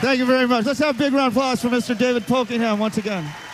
Thank you very much. Let's have a big round of applause for Mr. David Polkingham once again.